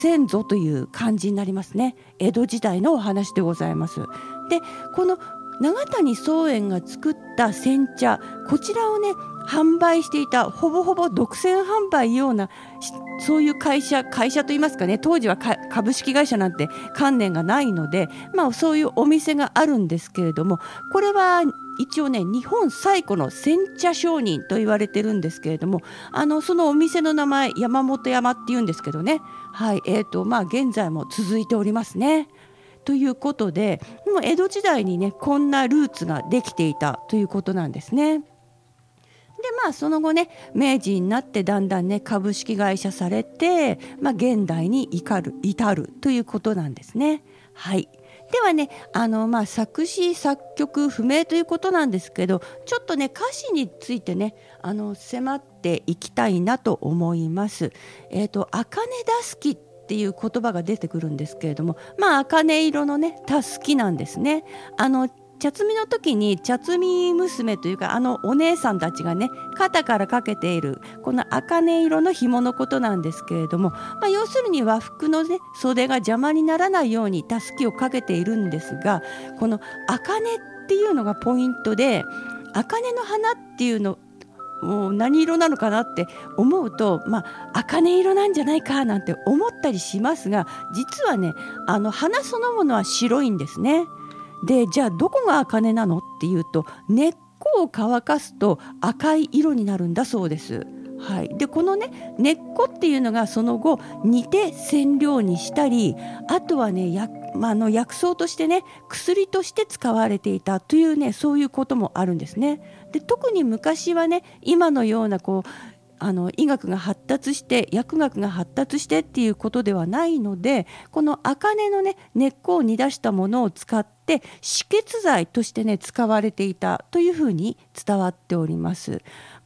先祖という感じになりますね。江戸時代のお話でございます。でこの永谷宗園が作った煎茶、こちらをね販売していた、ほぼほぼ独占販売ようなそういう会社といいますかね、当時は株式会社なんて観念がないので、そういうお店があるんですけれども、これは一応ね日本最古の煎茶商人と言われてるんですけれども、そのお店の名前山本山っていうんですけどね、はい、現在も続いておりますね。ということで、もう江戸時代にねこんなルーツができていたということなんですね。でその後ね明治になってだんだんね株式会社されて、現代に至るということなんですね。はい。ではね作詞作曲不明ということなんですけど、ちょっとね歌詞についてね迫っていきたいなと思います。茜だすきっていう言葉が出てくるんですけれども、茜色のねたすきなんですね。茶摘みの時に茶摘み娘というかお姉さんたちがね肩からかけているこの茜色の紐のことなんですけれども、要するに和服のね袖が邪魔にならないようにたすきをかけているんですが、この茜っていうのがポイントで、茜の花っていうのもう何色なのかなって思うと、茜色なんじゃないかなんて思ったりしますが、実はね花そのものは白いんですね。でじゃあどこが茜なのっていうと、根っこを乾かすと赤い色になるんだそうです。はい、でこのね根っこっていうのがその後煮て染料にしたり、あとはね薬草としてね薬として使われていたというね、そういうこともあるんですね。で特に昔はね今のような医学が発達して薬学が発達してっていうことではないので、この茜のね根っこを煮出したものを使って止血剤としてね使われていたというふうに伝わっております。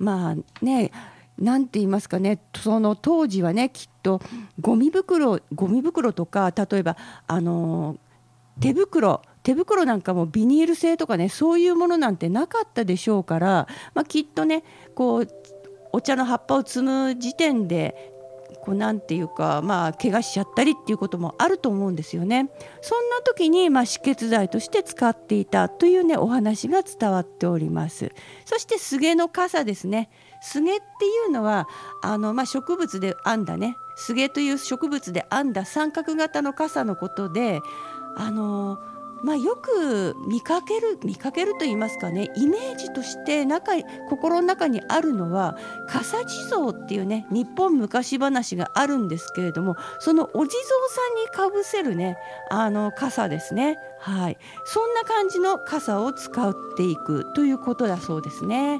なんて言いますかね、その当時はねきっとゴミ袋とか、例えば手袋なんかもビニール製とかね、そういうものなんてなかったでしょうから、きっとねお茶の葉っぱを摘む時点でなんていうか怪我しちゃったりっていうこともあると思うんですよね。そんな時に止血剤として使っていたというねお話が伝わっております。そして菅の傘ですね。菅っていうのは植物で編んだね、菅という植物で編んだ三角型の傘のことで、よく見かけると言いますかね、イメージとして心の中にあるのは笠地蔵っていうね日本昔話があるんですけれども、そのお地蔵さんにかぶせるね傘ですね。はい、そんな感じの傘を使っていくということだそうですね。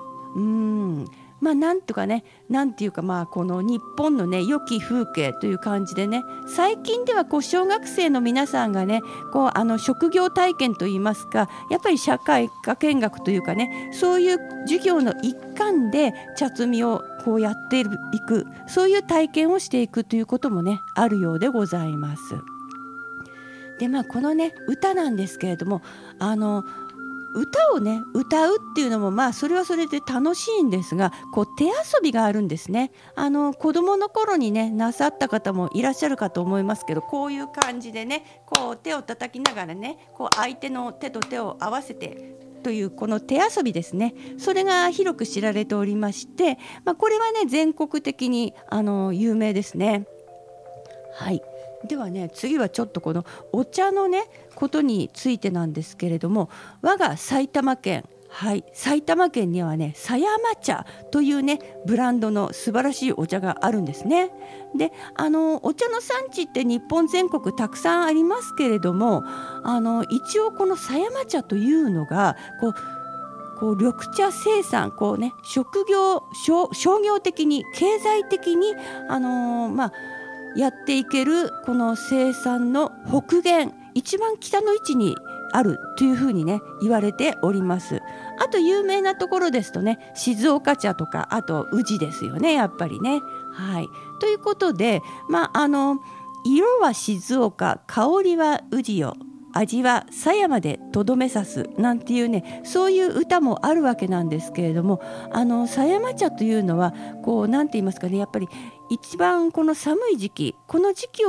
なんとかね、なんていうかこの日本のね良き風景という感じでね、最近では小学生の皆さんがね職業体験といいますか、やっぱり社会科見学というかね、そういう授業の一環で茶摘みをやっていく、そういう体験をしていくということもねあるようでございます。でこのね歌なんですけれども、歌をね歌うっていうのもそれはそれで楽しいんですが、手遊びがあるんですね。子供の頃にねなさった方もいらっしゃるかと思いますけど、こういう感じでね手を叩きながらね相手の手と手を合わせてというこの手遊びですね、それが広く知られておりまして、これはね全国的に有名ですね。はい。ではね次はちょっとこのお茶のねことについてなんですけれども、我が埼玉県、埼玉県にはね狭山茶というねブランドの素晴らしいお茶があるんですね。でお茶の産地って日本全国たくさんありますけれども、一応この狭山茶というのが緑茶生産商業的に経済的にやっていけるこの生産の北限、一番北の位置にあるというふうにね言われております。あと有名なところですとね静岡茶とか、あと宇治ですよね、やっぱりね。はい、ということで色は静岡、香りは宇治よ、 味は狭山でとどめさすなんていうね、そういう歌もあるわけなんですけれども、狭山茶というのはこうなんて言いますかね、やっぱり一番この寒い時期、この時期